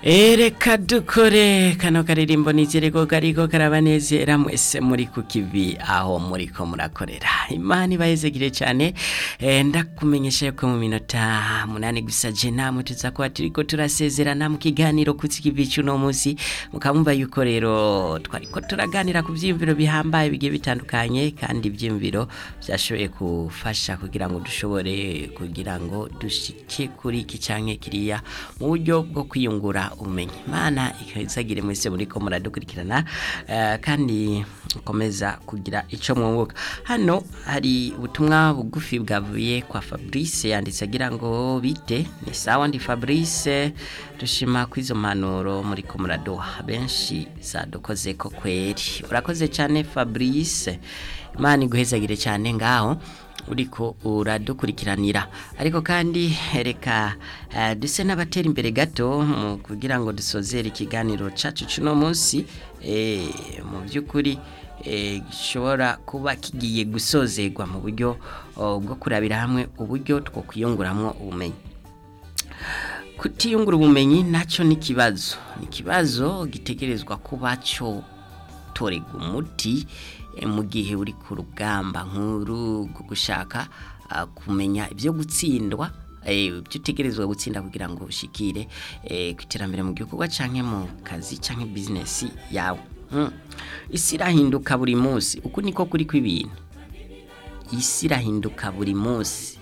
Reka dukore kano karirimbo nizere ko kariko karabanezera mwese muri ku kivi aho muriko murakorera. Imana ibayezegire cyane. Ndakumenyesha ko mu minota 8 gusa je namwe tuzakuba turiko turasezerana mu kiganiro ku kivi cy'uno munsi mukamumva yuko rero twariko turaganira ku byimviro bihambaye bigiye bitandukanye kandi ibyimviro byashoboye kufasha kugira ngo dushobore kugira ngo dushike kuri iki canke kiriya mu buryo bwo kwiyungura umenye. Imana ikazagire mwese muri ko muradukurikirana kandi komeza kugira ico mwunguka. Hano hari ubutumwa bugufi bwavuye kwa Fabrice yanditse agira ngo bite ni sawa ndi Fabrice dushima kwizo manuro muri ko muraduha benshi zadukoze ko kweri. Urakoze cyane Fabrice. Imana iguhezagire cyane ngaho uriko uradukurikiranira ariko kandi reka duse n'abatera imbere gato kugira ngo dusozere ikiganiro cacu cuno munsi mu byukuri gishobora kuba kigiye gusozerwa mu buryo bwo kurabira hamwe uburyo two kwiyunguramwo ubumenyi. Kutiyungura ubumenyi naco ni kibazo gitegerezwa kuba cyo torega umuti mu gihe uri ku rugamba nkuru gushaka kumenya ibyo gutsindwa ibyo utegerezwa gutsinda kugira ngo ushikire kwiterambere mu gikorwa canke mu kazi canke business yawe. Isi irahinduka buri munsi uko niko kuri kw'ibintu. Isi irahinduka buri munsi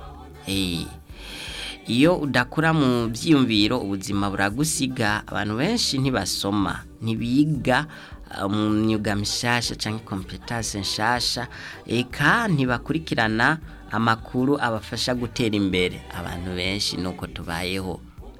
iyo udakura mu byiyumviro ubuzima buragusiga. Abantu benshi ntibasoma ntibiga mu myuga mishasha canke competence nshasha eka ntibakurikirana amakuru abafasha gutera imbere. Abantu benshi nuko tubayeho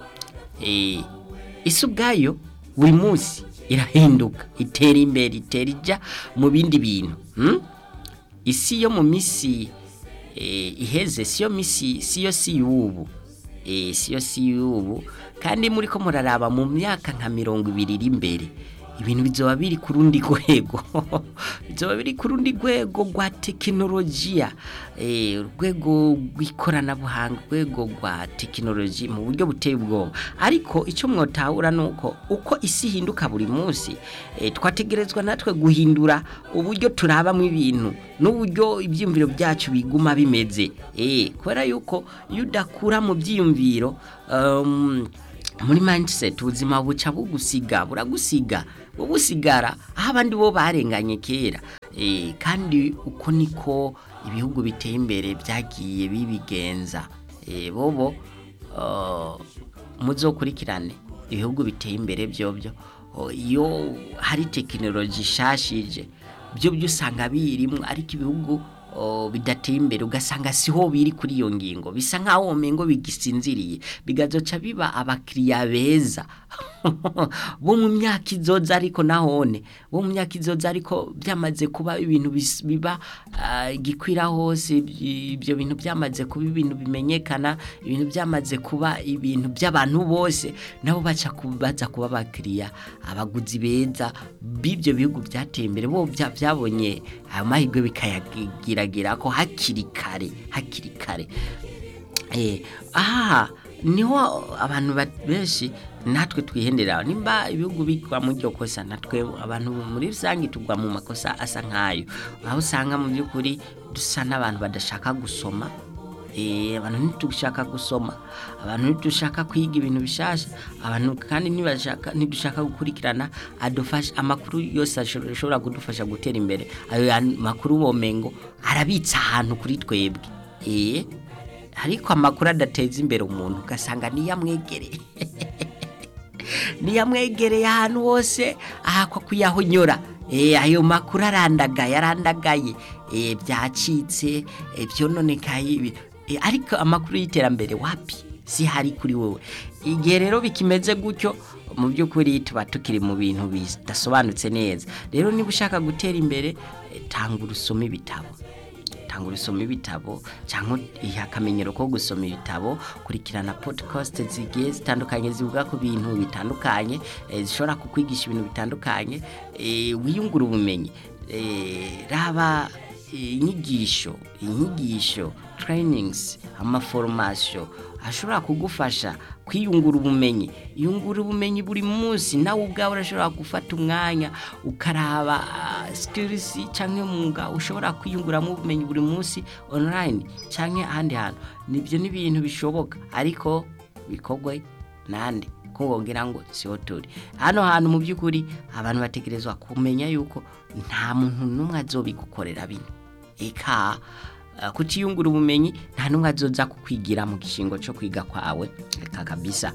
isi ubwayo buri munsi irahinduka itera imbere itera ija mu bindi bintu. Isi yo mu misi iheze siyo misi siyo si yubu siyo si yubu kandi muri ko muraraba mu myaka nka 20 iri imbere ibintu bizoba biri ku rundi rwego bizoba biri ku rundi rwego rwa tekinolojiya urwego rw'ikoranabuhanga urwego rwa tekinoloji mu buryo buteye ubwoba. Ariko icyo mwotahura nuko uko isi hinduka buri munsi twategerezwa natwe guhindura uburyo turabamo ibintu n'uburyo ibyumviro byacu biguma bimeze kubera yuko iyo udakura mu byiyumviro muri mindset ubuzima buca buragusiga ubusigara aho abandi bo barenganye kera kandi uko niko ibihugu biteye imbere byagiye bibigenza. Bobo muzokurikirane ibihugu biteye imbere byo iyo hari tekinoloji shashije byo usanga birimo ariko ibihugu bidateye imbere ugasanga siho biri kuri iyo ngingo bisa nkaho omengo bigisinziriye bigazoca biba abakiriya beza bo mu myaka izoza ariko nahone bo mu myaka izoza ariko byamaze kuba ibintu biba gikwira hose ibyo bintu byamaze kuba ibintu bimenyekana ibintu byamaze kuba ibintu by'abantu bose nabo baca kubaza kuba abakiriya abaguzi beza b'ibyo bihugu byateye imbere bo byabonye amahirwe bikayagira ko hakiri kare niho abantu benshi natwe twihendera nimba ibihugu bikwa mu ryo kosa natwe abantu muri rusangi tugwa mu makosa asa nkayo aho usanga mu byukuri dusa n'abantu badashaka gusoma abantu ntitushaka gusoma abantu ntitushaka kwiga ibintu bishasha abantu kandi ntidushaka gukurikirana adufasha amakuru yose ashobora kudufasha gutera imbere. Ayo makuru bomengo arabitsa ahantu kuri twebwe ariko amakuru adateza imbere umuntu ugasanga niyamwegereye ahantu hose ahakwa kuyahonyora ayo makuru arandagaye byacitse byononekaye ariko amakuru y'iterambere wapi si hari kuri wowe. Igihe rero bikimeze gutyo mu byukuri tuba tukiri mu bintu bidasobanutse neza. Rero niba ushaka gutera imbere tanga urusoma ibitabo cyangwa akamenyero ko gusoma ibitabo kurikirana podcast zigiye zitandukanye zivuga ku bintu bitandukanye zishobora kukwigisha ibintu bitandukanye wiyungura ubumenyi. Raba inyigisho trainings amaformation ashobora kugufasha kwiyungura ubumenyi. Yungura ubumenyi buri munsi, nawe ubwawe urashobora gufata umwanya ukaraba skills canke umwuga ushobora kwiyunguramo ubumenyi buri munsi online canke ahandi hantu. Nibyo ni ibintu bishoboka, ariko bikorwe nande kugira ngo siho turi. Hano hantu mu by'ukuri abantu bategerezwa kumenya yuko nta muntu numwe azobigukorera bino. Eka kutiyungura ubumenyi nta numwe azoza kukwigira mu gishingo cyo kwiga kwawe. Eka kabisa.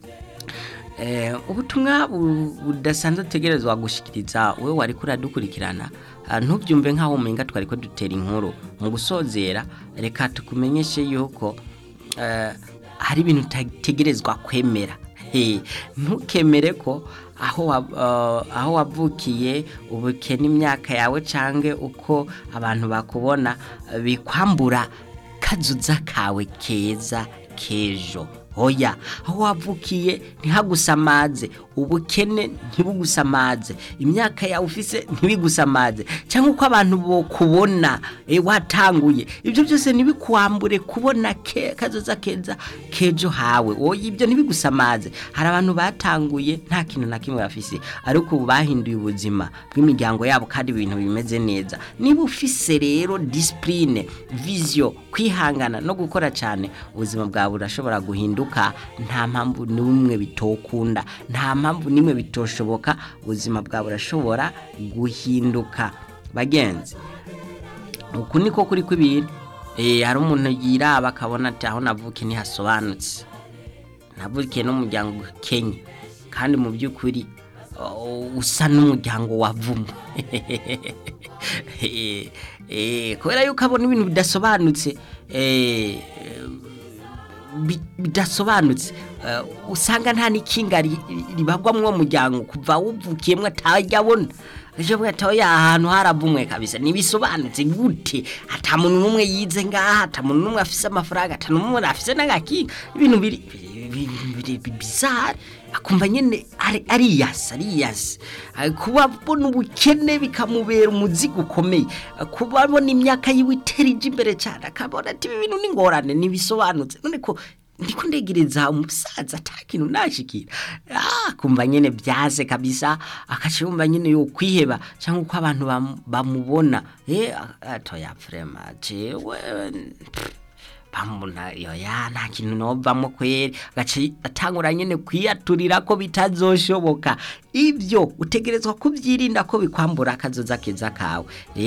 Ubutumwa budasanzwe tegerezwa gushikiriza wewe wari kuradukurikirana, ntubyumve nkaho umenga twari ko dutera inkuru. Mu gusozera reka tukumenyeshe yuko hari ibintu tegerezwa kwemera. Ntukemere ko aho wavukiye ubukene imyaka yawe cange uko abantu bakubona bikwambura kazuza kawe keza kejo. Hoya, aho wavukiye ntihagusamaze, ubukene ntibugusamaze, imyaka yawe ufise ntibigusamaze, cyangwa uko abantu bokubona watanguye. Ibyo byose nibikwambure kubona kazoza keza kejo hawe. Oya, ibyo ntibigusamaze. Hari abantu batanguye nta kintu na kimwe bafise, ariko ubu bahinduye ubuzima bw'imiryango yabo kandi ibintu bimeze neza. Niba ufise rero discipline, vision, kwihangana no gukora cyane, ubuzima bwawe burashobora guhinduka. Nta mpamvu nimwe bitokunda, nta mpamvu nimwe bitoshoboka. Ubuzima bwawe burashobora guhinduka. Bagenzi, uku niko kuri kw'ibintu. Hari umuntu yiraba akabona ati aho navuke ntihasobanutse, navukiye no mu muryango Kenya, kandi mu by'ukuri usa n'umuryango wavumwe. Kubera yuko abona ibintu bidasobanutse, bidasobanutse, usanga nta nikinga ribagwa mu muryango kuva wuvukiyemwe atajyabona. Ejo bwatoya ahantu haravumwe kabisa, nibisobanutse gute? Ata muntu numwe yize ngaha, ata muntu numwe afise amafaranga, ata numwe afise n'agakinga. Ibintu biri bizarre. Akumva nyene ari yas kuba bona ubukene bikamubera umuzigo ukomeye, kuba bona imyaka yiwiterije imbere cyane, akabona ati ibintu n'ingorane nibisobanutse. None ko ndiko ndegereza umusaza atakintu nashikira. Kumva nyene byaze kabisa, akashumva nyene yo kwiheba cyangwa uko abantu bamubona. Atoya frema jewe bamuna yoya nta kintu novamo kweri, atangura nyene kwiyaturira ko bitazoshoboka. Ibyo utegerezwa kubyirinda ko bikwambura akazoza keza kawe.